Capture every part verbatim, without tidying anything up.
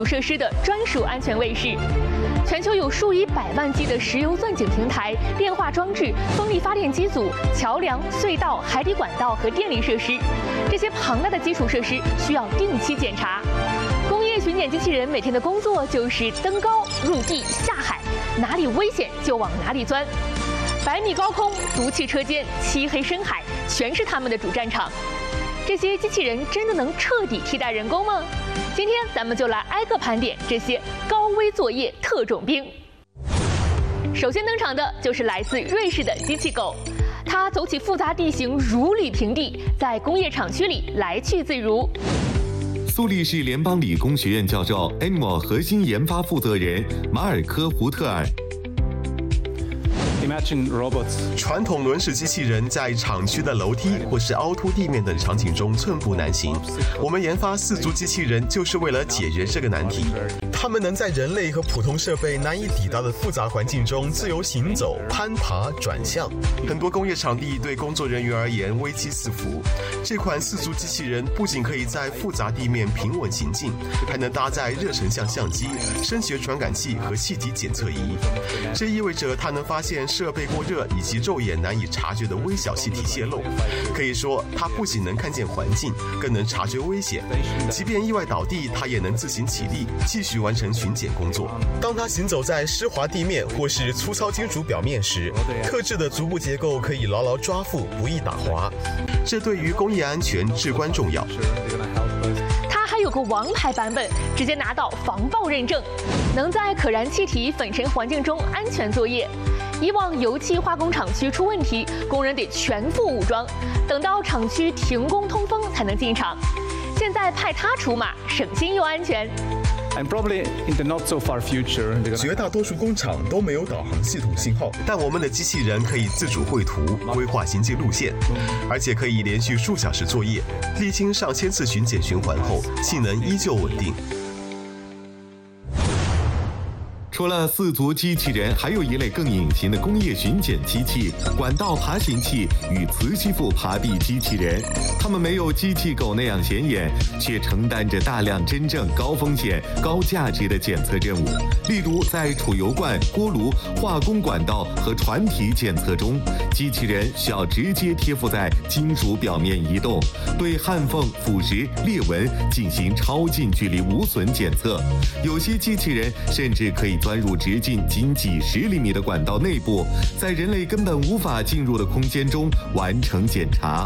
设施的专属安全卫士。全球有数以百万计的石油钻井平台、炼化装置、风力发电机组、桥梁、隧道、海底管道和电力设施，这些庞大的基础设施需要定期检查。工业巡检机器人每天的工作就是登高、入地、下海，哪里危险就往哪里钻。百米高空、毒气车间、漆黑深海，全是他们的主战场。这些机器人真的能彻底替代人工吗？今天咱们就来挨个盘点这些高危作业特种兵。首先登场的就是来自瑞士的机器狗，它走起复杂地形如履平地，在工业厂区里来去自如。 苏黎世联邦理工学院教授 Animal 核心研发负责人马尔科·胡特尔。 传统轮式机器人在厂区的楼梯或是凹凸地面等场景中寸步难行。我们研发四足机器人就是为了解决这个难题。它们能在人类和普通设备难以抵达的复杂环境中自由行走、攀爬、转向。很多工业场地对工作人员而言危机四伏。这款四足机器人不仅可以在复杂地面平稳行进，还能搭载热成像相机、声学传感器和气体检测仪。这意味着它能发现设备过热以及肉眼难以察觉的微小气体泄漏。可以说，它不仅能看见环境，更能察觉危险。即便意外倒地，它也能自行起立，继续完成巡检工作。当它行走在湿滑地面或是粗糙金属表面时，特制的足部结构可以牢牢抓附，不易打滑。这对于工业安全至关重要。 它还有个王牌版本，直接拿到防爆认证，能在可燃气体粉尘环境中安全作业。以往油气化工厂区出问题，工人得全副武装，等到厂区停工通风才能进厂。现在派它出马，省心又安全。 And probably in the not so far future, 绝大多数工厂都没有导航系统信号，但我们的机器人可以自主绘图、规划行进路线，而且可以连续数小时作业。历经上千次巡检循环后，性能依旧稳定。 除了四足机器人，还有一类更隐形的工业巡检机器——管道爬行器与磁吸附爬地机器人。它们没有机器狗那样显眼，却承担着大量真正高风险、高价值的检测任务。例如，在储油罐、锅炉、化工管道和船体检测中，机器人需要直接贴附在金属表面移动，对焊缝、腐蚀、裂纹进行超近距离无损检测。有些机器人甚至可以钻入直径仅几十厘米的管道内部，在人类根本无法进入的空间中完成检查。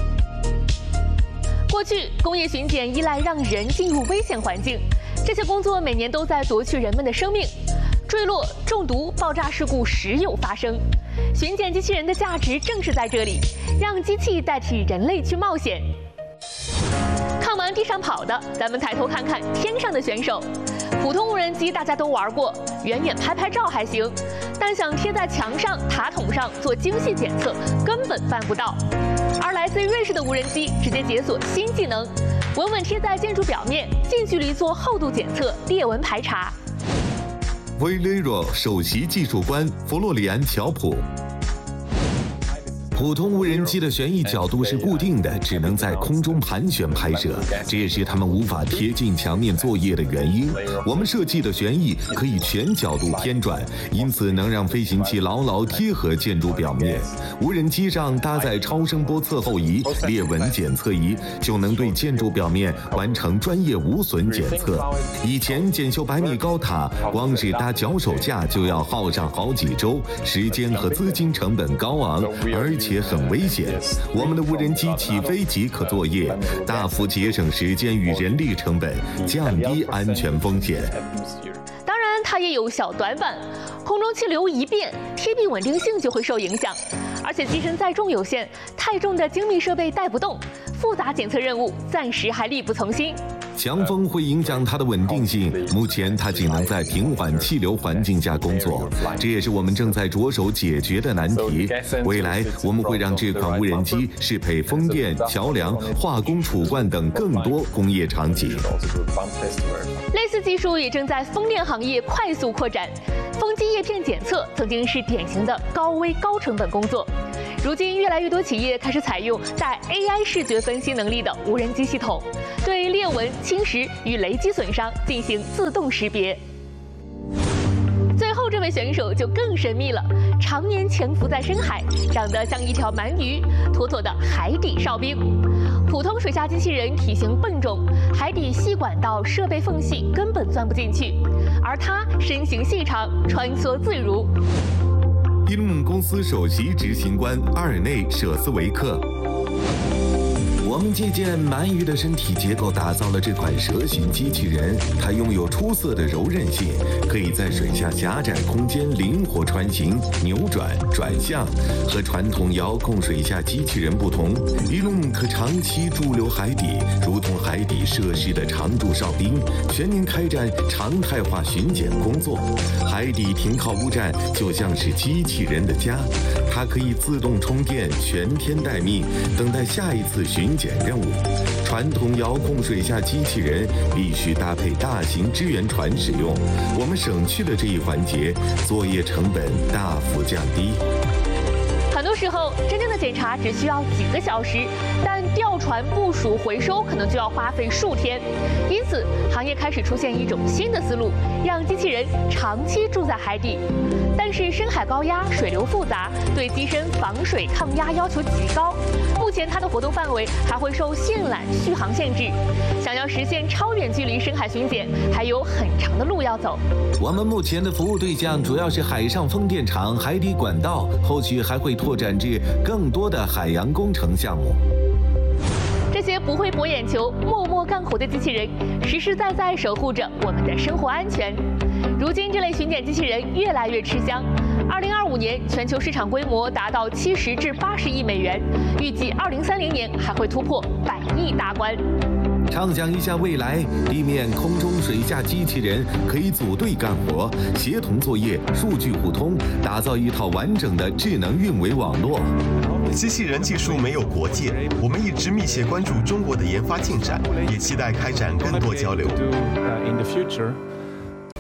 过去，工业巡检依赖让人进入危险环境，这些工作每年都在夺去人们的生命，坠落、中毒、爆炸事故时有发生。巡检机器人的价值正是在这里，让机器代替人类去冒险。看完地上跑的，咱们抬头看看天上的选手。普通无人机大家都玩过，远远拍拍照还行，但想贴在墙上、塔筒上做精细检测，根本办不到。而来自瑞士的无人机直接解锁新技能，稳稳贴在建筑表面，近距离做厚度检测、裂纹排查。 Valero 首席技术官弗洛里安·乔普。普通无人机的旋翼角度是固定的，只能在空中盘旋拍摄，这也是它们无法贴近墙面作业的原因。我们设计的旋翼可以全角度偏转，因此能让飞行器牢牢贴合建筑表面。无人机上搭载超声波测候仪、裂纹检测仪，就能对建筑表面完成专业无损检测。以前检修百米高塔，光是搭脚手架就要耗上好几周，时间和资金成本高昂，而且且很危险。我们的无人机起飞即可作业，大幅节省时间与人力成本，降低安全风险。 当然，它也有小短板，空中气流一变，贴壁稳定性就会受影响。而且机身载重有限，太重的精密设备带不动，复杂检测任务暂时还力不从心。 强风会影响它的稳定性，目前它仅能在平缓气流环境下工作，这也是我们正在着手解决的难题。未来我们会让这款无人机适配风电、桥梁、化工储罐等更多工业场景。 类似技术也正在风电行业快速扩展。风机叶片检测曾经是典型的高危高成本工作， 如今，越来越多企业开始采用带 A I 视觉分析能力的无人机系统，对裂纹、侵蚀与雷击损伤进行自动识别。最后，这位选手就更神秘了，常年潜伏在深海，长得像一条鳗鱼，妥妥的海底哨兵。普通水下机器人体型笨重，海底细管道设备缝隙根本钻不进去，而它身形细长，穿梭自如。 伊隆公司首席执行官阿尔内·舍斯维克。我们借鉴鳗鱼的身体结构打造了这款蛇形机器人，它拥有出色的柔韧性，可以在水下狭窄空间灵活穿行、扭转、转向。和传统遥控水下机器人不同，伊隆可长期驻留海底，如同海底设施的常驻哨兵，全年开展常态化巡检工作。海底停靠物站就像是机器人的家，它可以自动充电，全天待命，等待下一次巡检任务。传统遥控水下机器人必须搭配大型支援船使用，我们省去了这一环节，作业成本大幅降低。 很多时候，真正的检查只需要几个小时，但吊船部署回收可能就要花费数天。因此，行业开始出现一种新的思路，让机器人长期住在海底。但是深海高压，水流复杂，对机身防水抗压要求极高。目前它的活动范围还会受线缆续航限制。想要实现超远距离深海巡检，还有很长的路要走。 我们目前的服务对象主要是海上风电场、海底管道，后续还会拓展至更多的海洋工程项目。 这些不会博眼球、默默干活的机器人，实实在在守护着我们的生活安全。如今，这类巡检机器人越来越吃香。二零二五年，全球市场规模达到七十至八十亿美元，预计二零三零年还会突破百亿大关。 畅想一下未来，地面、空中、水下机器人可以组队干活，协同作业，数据互通，打造一套完整的智能运维网络。 机器人技术没有国界，我们一直密切关注中国的研发进展，也期待开展更多交流。